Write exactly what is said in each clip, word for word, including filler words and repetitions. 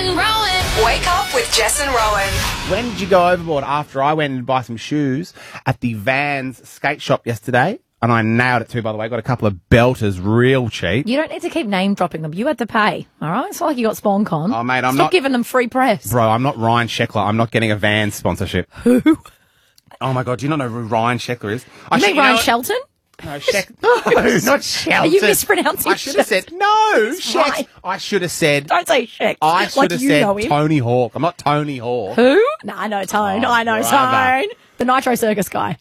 and Rowan. Wake up with Jess and Rowan. When did you go overboard? After I went and buy some shoes at the Vans skate shop yesterday, and I nailed it too, by the way. Got a couple of belters real cheap. You don't need to keep name dropping them. You had to pay, all right? It's not like you got SpawnCon. Oh, mate, I'm Stop not... giving them free press. Bro, I'm not Ryan Sheckler. I'm not getting a Vans sponsorship. Who? Oh, my God. Do you not know who Ryan Sheckler is? I You should- mean you Ryan know- Shelton? No, Sheck. No, not Shelton. Are you mispronouncing I should have said, no, Sheck. Right. I should have said, Don't say Sheck. I should like have you said know him. Tony Hawk. I'm not Tony Hawk. Who? No, I know Tone. Oh, I know brother. Tone. The Nitro Circus guy.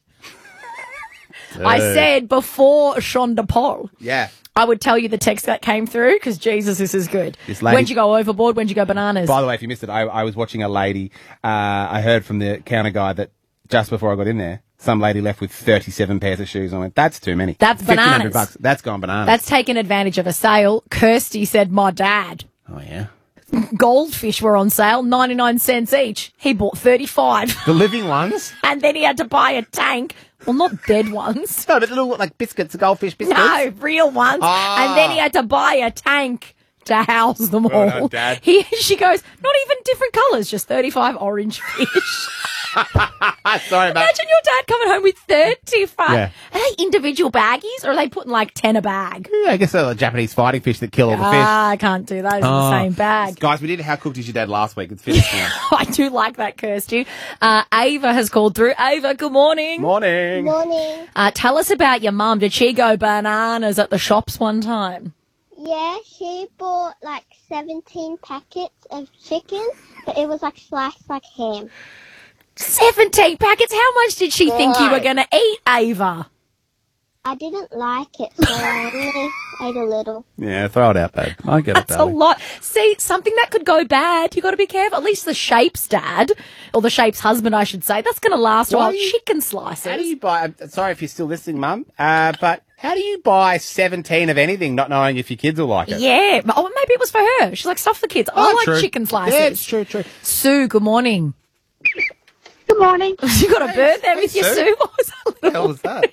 I said before Shonda Paul. Yeah. I would tell you the text that came through because Jesus, this is good. This lady- When'd you go overboard? When'd you go bananas? By the way, if you missed it, I, I was watching a lady. Uh, I heard from the counter guy that just before I got in there, some lady left with thirty-seven pairs of shoes. I went, that's too many. That's fifteen hundred bananas. bucks. That's gone bananas. That's taken advantage of a sale. Kirsty said, my dad. oh, yeah. Goldfish were on sale, ninety-nine cents each. He bought thirty-five. The living ones? And then he had to buy a tank. Well, not dead ones. No, but little, like, biscuits, goldfish biscuits. No, real ones. Ah. And then he had to buy a tank to house them all. Well done, Dad. He, she goes, not even different colours, just thirty-five orange fish. Sorry, mate. Imagine your dad coming home with thirty-five. Yeah. Are they individual baggies or are they putting like ten a bag? Yeah, I guess they're the Japanese fighting fish that kill all the fish. Ah, I can't do those in the Oh. same bag. Guys, we did How Cooked Is Your Dad last week. It's finished now. I do like that, Kirsty. Uh, Ava has called through. Ava, good morning. Morning. Morning. Uh, tell us about your mum. Did she go bananas at the shops one time? Yeah, she bought like seventeen packets of chicken, but it was like sliced like ham. seventeen packets. How much did she think you were Right. going to eat, Ava? I didn't like it, so I only ate a little. Yeah, throw it out, babe. I get That's it, a darling. lot. See, something that could go bad. You got to be careful. At least the Shape's dad, or the Shape's husband, I should say, that's going to last a Why while. you- Chicken How do slices. you buy... I'm sorry if you're still listening, Mum, uh, but how do you buy seventeen of anything not knowing if your kids will like it? Yeah. Oh, maybe it was for her. She's like, stuff the kids. I like true. chicken slices. Yeah, it's true, true. Sue, good morning. Good morning. You got a bird there hey, with you, Sue. Sue? What was that What the hell little- was that?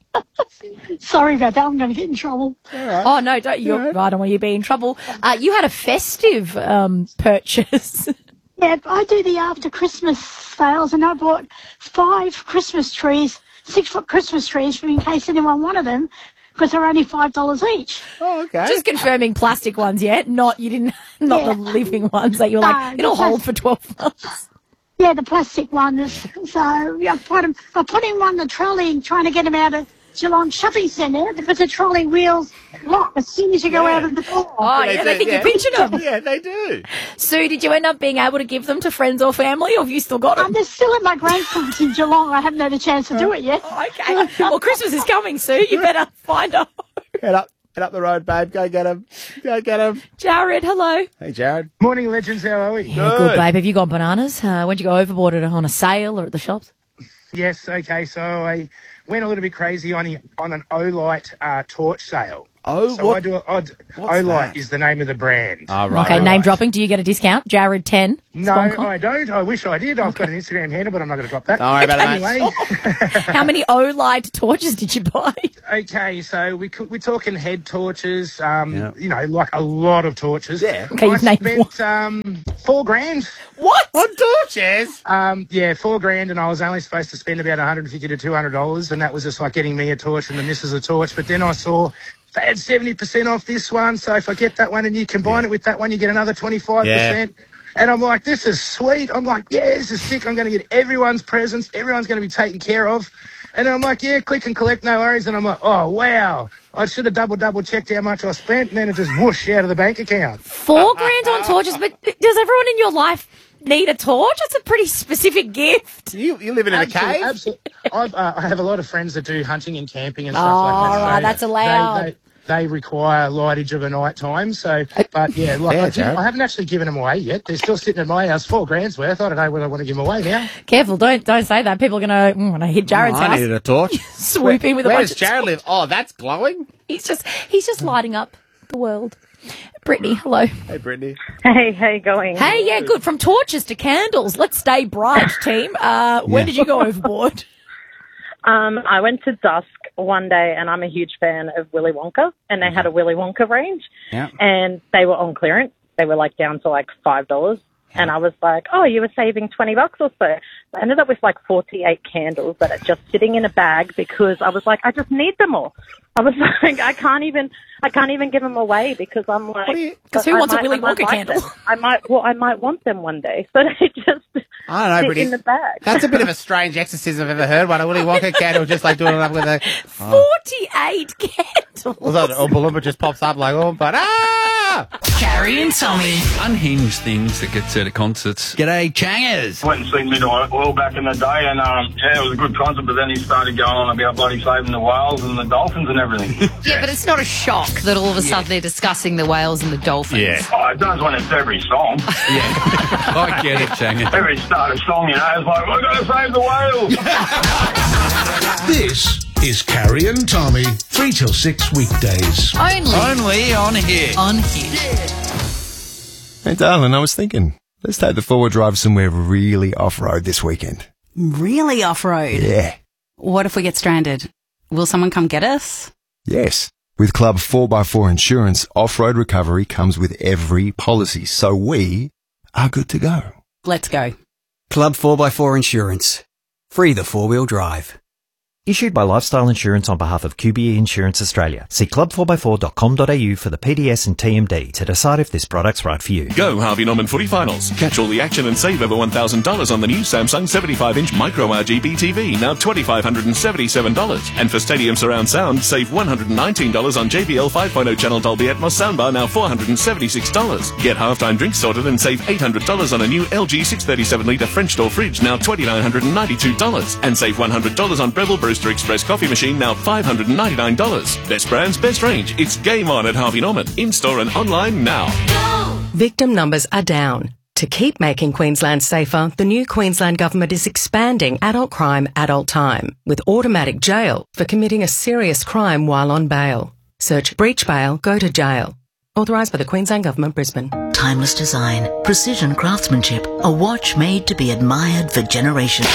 Sorry about that. I'm going to get in trouble. Oh, no, don't you? I don't want you to be in trouble. Uh, you had a festive um, purchase. Yeah, I do the after Christmas sales, and I bought five Christmas trees, six foot Christmas trees, for in case anyone wanted them, because they're only five dollars each. Oh, okay. Just confirming plastic ones yet, not you didn't, not Yeah. the living ones that you were like, No, it'll the hold for twelve months. Yeah, the plastic ones. So yeah, I put 'em- I put in one the trolley, trying to get them out of Geelong Shopping Centre, because the trolley wheels lock as soon as you go Yeah. out of the door. Oh, yeah, they do, think yeah. you're pinching them. Yeah, they do. Sue, did you end up being able to give them to friends or family, or have you still got Um, them? they're still at my grandfather's in Geelong. I haven't had a chance to do it yet. Okay. Well, Christmas is coming, Sue. You better find a Head up, head up the road, babe. Go get him. Go get him. Jared, hello. Hey, Jared. Morning, legends. How are we? Yeah, good, babe. Have you gone bananas? Uh, when'd you go overboard at, on a sale or at the shops? Yes. Okay. So I went a little bit crazy on the, on an Olight uh, torch sale. Oh, So what? I do. A, I'd- What's Olight that? is the name of the brand. Oh, right. Okay, right, name right. dropping. Do you get a discount? Jared ten. no, SpawnCon? I don't. I wish I did. I've got an Instagram handle, but I'm not going to drop that. Don't worry about it, mate. Anyway, How many O-Light torches did you buy? okay. So we co- we're talking head torches. Um, Yeah. you know, like a lot of torches. Yeah. Okay, I you've named spent um four grand. What? On torches? Um, yeah, four grand, and I was only supposed to spend about one hundred fifty to two hundred dollars, and that was just like getting me a torch and the missus a torch. But then I saw they had seventy percent off this one, so if I get that one and you combine it with that one, you get another twenty-five percent. And I'm like, this is sweet. I'm like, yeah, this is sick. I'm going to get everyone's presents. Everyone's going to be taken care of. And then I'm like, yeah, click and collect, no worries. And I'm like, oh, wow. I should have double, double checked how much I spent, and then it just whoosh out of the bank account. Four grand on torches, but does everyone in your life need a torch? That's a pretty specific gift. You, you living in a Absolutely, cave? absolutely. I've, uh, I have a lot of friends that do hunting and camping and stuff Oh, like that. right, so that's allowed. They, they, they require lightage of a night time. So, but yeah, like, Yeah, I, didn't- Jared. I haven't actually given them away yet. They're still sitting at my house, four grand's worth. I don't know whether I want to give them away now. Careful, don't don't say that. People are gonna mm, when I hit Jared's Oh, I house, needed a torch. swoop in with a Where bunch does of Jared live? Oh, that's glowing. He's just he's just lighting up the world. Brittany, hello. Hey, Brittany. Hey, how you going? Hey, yeah, good. From torches to candles. Let's stay bright, team. Uh, when Yeah. did you go overboard? Um, I went to Dusk one day, and I'm a huge fan of Willy Wonka, and they had a Willy Wonka range, Yeah. and they were on clearance. they were like down to like five dollars. And I was like, oh, you were saving twenty bucks or so. I ended up with like forty-eight candles that are just sitting in a bag because I was like, I just need them all. I was like, I can't even, I can't even give them away because I'm like, because who I wants might- a Willy I might Wonka like candle? them. I might, well, I might want them one day. So they just I don't know, sit Brittany. in the bag. That's a bit of a strange exorcism I've ever heard. One, a Willy Wonka candle just like doing it up with a... forty-eight candles. Well, that, or Balloomba just pops up like, oh, but ah! Carrie and Tommy. Unhinged things that get said at concerts. G'day, Changers. Went and seen Midnight Oil back in the day, and um, yeah, it was a good concert. But then he started going on about bloody saving the whales and the dolphins and everything. Yeah, but it's not a shock that all of a sudden they're discussing the whales and the dolphins. Yeah. Oh, it does when it's every song. I get it, Changer. Every start of song, you know, it's like, we're going to save the whales. This is Carrie and Tommy, three till six weekdays. Only Only on here. on here. Hey, darling, I was thinking, let's take the four-wheel drive somewhere really off-road this weekend. Really off-road? Yeah. What if we get stranded? Will someone come get us? Yes. With Club four by four Insurance, off-road recovery comes with every policy, so we are good to go. Let's go. Club four by four Insurance. Free the four-wheel drive. Issued by Lifestyle Insurance on behalf of Q B E Insurance Australia. See club four by four dot com dot a u for the P D S and T M D to decide if this product's right for you. Go Harvey Norman Footy Finals. Catch all the action and save over one thousand dollars on the new Samsung seventy-five inch Micro R G B T V, now two thousand five hundred seventy-seven dollars. And for Stadium Surround Sound, save one hundred nineteen dollars on J B L five point oh channel Dolby Atmos soundbar, now four hundred seventy-six dollars. Get halftime drinks sorted and save eight hundred dollars on a new L G six thirty-seven litre French door fridge, now two thousand nine hundred ninety-two dollars. And save one hundred dollars on Breville Brewster Express coffee machine, now five hundred ninety-nine dollars. Best brands, best range. It's game on at Harvey Norman. In-store and online now. Victim numbers are down. To keep making Queensland safer, the new Queensland Government is expanding adult crime, adult time, with automatic jail for committing a serious crime while on bail. Search breach bail, go to jail. Authorised by the Queensland Government, Brisbane. Timeless design, precision craftsmanship, a watch made to be admired for generations.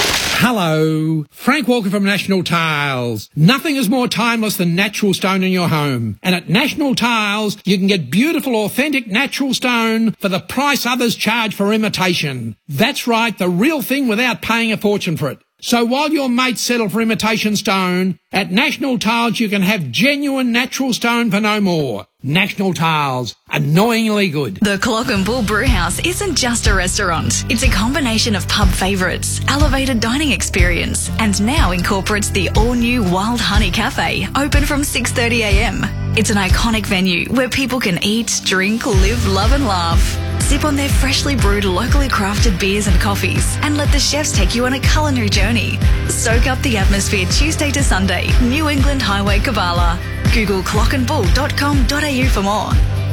Hello, Frank Walker from National Tiles. Nothing is more timeless than natural stone in your home. And at National Tiles, you can get beautiful, authentic natural stone for the price others charge for imitation. That's right, the real thing without paying a fortune for it. So while your mates settle for imitation stone, at National Tiles you can have genuine natural stone for no more. National Tiles, annoyingly good. The Clock and Bull Brewhouse isn't just a restaurant. It's a combination of pub favourites, elevated dining experience, and now incorporates the all-new Wild Honey Cafe, open from six thirty a m. It's an iconic venue where people can eat, drink, live, love and laugh. Sip on their freshly brewed, locally crafted beers and coffees, and let the chefs take you on a culinary journey. Soak up the atmosphere Tuesday to Sunday, New England Highway, Kabbalah. Google clock and bull dot com dot a u for more.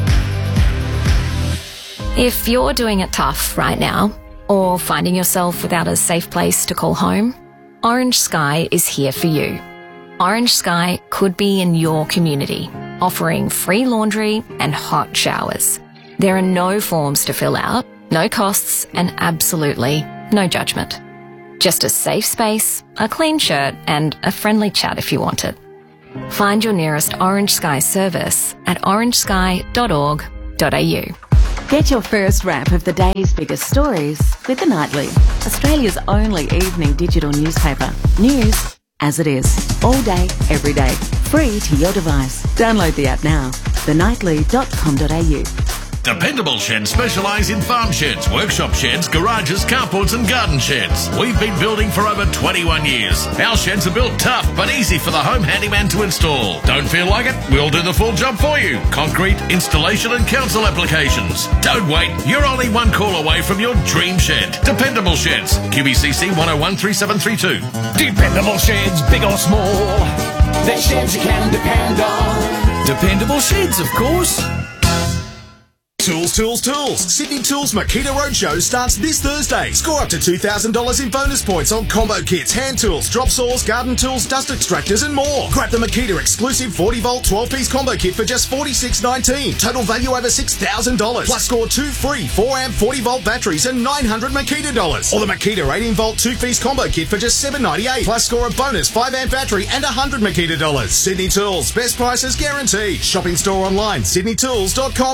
If you're doing it tough right now, or finding yourself without a safe place to call home, Orange Sky is here for you. Orange Sky could be in your community, offering free laundry and hot showers. There are no forms to fill out, no costs, and absolutely no judgment. Just a safe space, a clean shirt, and a friendly chat if you want it. Find your nearest Orange Sky service at orange sky dot org dot a u. Get your first wrap of the day's biggest stories with The Nightly, Australia's only evening digital newspaper. News as it is, all day, every day, free to your device. Download the app now, the nightly dot com dot a u. Dependable Sheds specialise in farm sheds, workshop sheds, garages, carports and garden sheds. We've been building for over twenty-one years. Our sheds are built tough but easy for the home handyman to install. Don't feel like it? We'll do the full job for you. Concrete, installation and council applications. Don't wait. You're only one call away from your dream shed. Dependable Sheds. Q B C C one oh one three seven three two. Dependable Sheds, big or small. They're sheds you can depend on. Dependable Sheds, of course. Tools, tools, tools. Sydney Tools Makita Roadshow starts this Thursday. Score up to two thousand dollars in bonus points on combo kits, hand tools, drop saws, garden tools, dust extractors and more. Grab the Makita exclusive forty volt twelve piece combo kit for just forty-six nineteen. Total value over six thousand dollars. Plus score two free four amp forty volt batteries and nine hundred Makita dollars. Or the Makita eighteen volt two piece combo kit for just seven ninety-eight. Plus score a bonus five amp battery and one hundred Makita dollars. Sydney Tools. Best prices guaranteed. Shop in store online, sydney tools dot com